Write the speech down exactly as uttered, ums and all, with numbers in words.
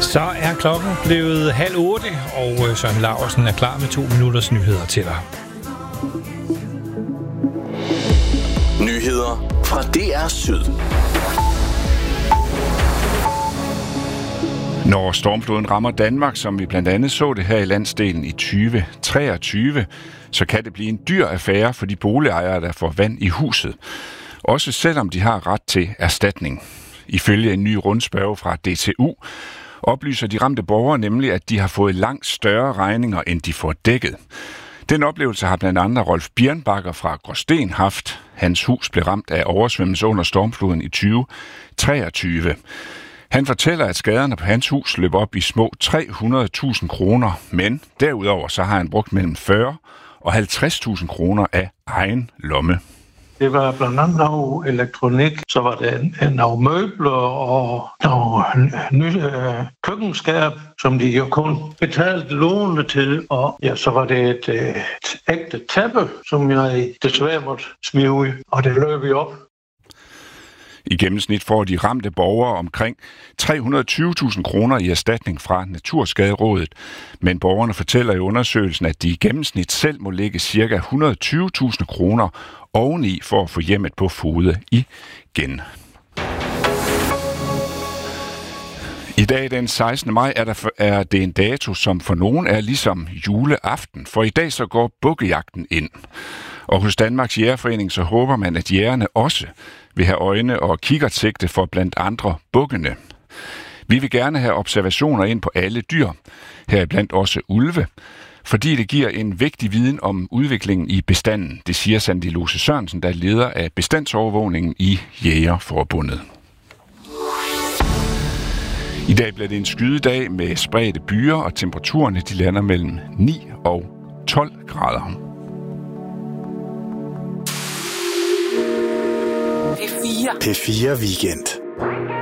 Så er klokken blevet halv otte, og Søren Laursen er klar med to minutters nyheder til dig. Nyheder fra D R Syd. Når stormfloden rammer Danmark, som vi blandt andet så det her i landsdelen i tyve treogtyve, så kan det blive en dyr affære for de boligejere, der får vand i huset. Også selvom de har ret til erstatning. Ifølge en ny rundspørge fra D T U oplyser de ramte borgere nemlig, at de har fået langt større regninger, end de får dækket. Den oplevelse har blandt andet Rolf Birnbakker fra Gråsten haft. Hans hus blev ramt af oversvømmelse under stormfloden i tyve treogtyve. Han fortæller, at skaderne på hans hus løb op i små tre hundrede tusind kroner, men derudover så har han brugt mellem fyrre og halvtreds tusind kroner af egen lomme. Det var blandt andet noget elektronik, så var det nogle møbler og nogle nye øh, køkkenskab, som de jo kun betalte låne til. Og ja, så var det et, et ægte tæppe, som jeg desværre måtte smide ud, og det løb jo op. I gennemsnit får de ramte borgere omkring tre hundrede og tyve tusind kroner i erstatning fra Naturskaderådet. Men borgerne fortæller i undersøgelsen, at de i gennemsnit selv må lægge ca. et hundrede og tyve tusind kroner oveni for at få hjemmet på fode igen. I dag den sekstende maj er, der, er det en dato, som for nogen er ligesom juleaften, for i dag så går bukkejagten ind. Og hos Danmarks Jægerforening så håber man, at jægerne også vil have øjne og kikkertsigte for blandt andre bukkene. Vi vil gerne have observationer ind på alle dyr, heriblandt også ulve, fordi det giver en vigtig viden om udviklingen i bestanden, det siger Sandy Lose Sørensen, der er leder af bestandsovervågningen i Jægerforbundet. I dag bliver det en skydedag med spredte byer, og temperaturerne de lander mellem ni og tolv grader. P fire. P fire Weekend.